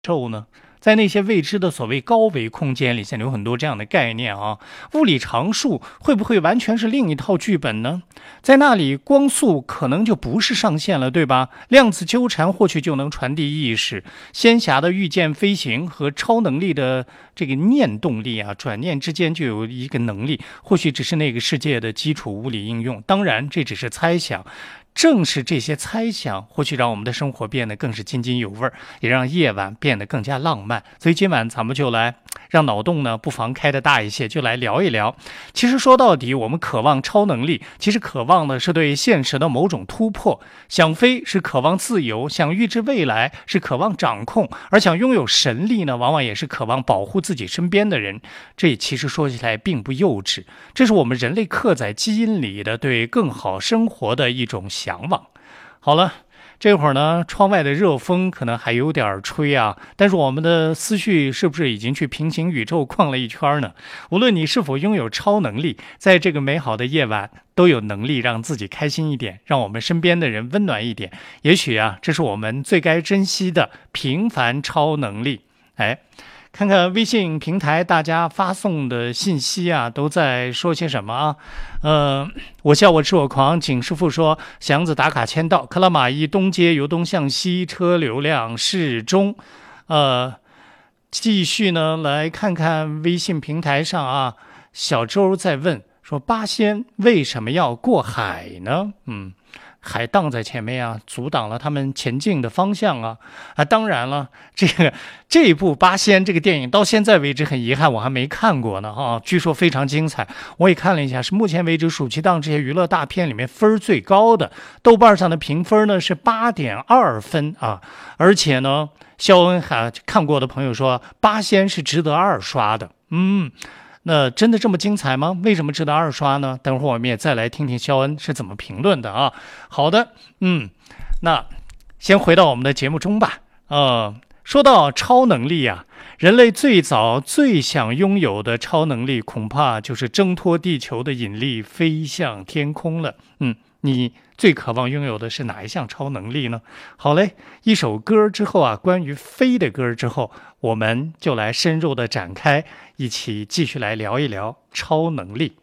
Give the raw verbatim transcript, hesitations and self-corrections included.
宙呢？在那些未知的所谓高维空间里，现在有很多这样的概念啊。物理常数会不会完全是另一套剧本呢？在那里，光速可能就不是上限了，对吧？量子纠缠或许就能传递意识，仙侠的御剑飞行和超能力的这个念动力啊，转念之间就有一个能力，或许只是那个世界的基础物理应用。当然，这只是猜想。正是这些猜想，或许让我们的生活变得更是津津有味，也让夜晚变得更加浪漫。所以今晚咱们就来让脑洞呢，不妨开得大一些，就来聊一聊。其实说到底，我们渴望超能力，其实渴望的是对现实的某种突破。想飞是渴望自由，想预知未来是渴望掌控，而想拥有神力呢，往往也是渴望保护自己身边的人。这也其实说起来并不幼稚，这是我们人类刻在基因里的对更好生活的一种向往。好了，这会儿呢，窗外的热风可能还有点吹啊，但是我们的思绪是不是已经去平行宇宙逛了一圈呢？无论你是否拥有超能力，在这个美好的夜晚，都有能力让自己开心一点，让我们身边的人温暖一点。也许啊，这是我们最该珍惜的平凡超能力。哎。看看微信平台大家发送的信息啊，都在说些什么啊？呃，我笑我痴我狂，景师傅说祥子打卡签到，克拉玛依东街由东向西，车流量适中。呃，继续呢，来看看微信平台上啊，小周在问说八仙为什么要过海呢？嗯。海荡在前面啊，阻挡了他们前进的方向啊！啊，当然了，这个这一部《八仙》这个电影到现在为止很遗憾我还没看过呢啊，据说非常精彩。我也看了一下，是目前为止暑期档这些娱乐大片里面分最高的，豆瓣上的评分呢是八点二分啊，而且呢，肖恩还看过的朋友说，《八仙》是值得二刷的，嗯。那真的这么精彩吗？为什么值得二刷呢？等会儿我们也再来听听肖恩是怎么评论的啊。好的，嗯，那先回到我们的节目中吧。呃，说到超能力啊，人类最早最想拥有的超能力，恐怕就是挣脱地球的引力，飞向天空了。嗯，你最渴望拥有的是哪一项超能力呢？好嘞，一首歌之后啊，关于飞的歌之后，我们就来深入的展开，一起继续来聊一聊超能力。